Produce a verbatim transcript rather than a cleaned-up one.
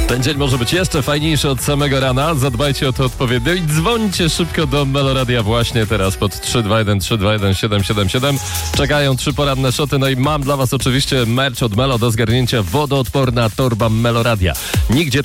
Ten dzień może być jeszcze fajniejszy od samego rana. Zadbajcie o to odpowiednio i dzwońcie szybko do Meloradia właśnie teraz pod trzy dwa jeden trzy dwa jeden siedem siedem siedem. Czekają trzy poranne szoty. No i mam dla was oczywiście merch od Melo do zgarnięcia, wodoodporna torba Meloradia. Nigdzie